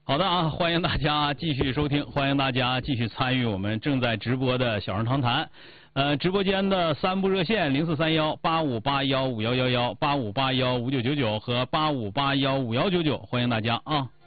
好的啊，欢迎大家继续收听，欢迎大家继续参与我们正在直播的小人长谈。直播间的3部热线043185815111、85815999和85815199，欢迎大家啊。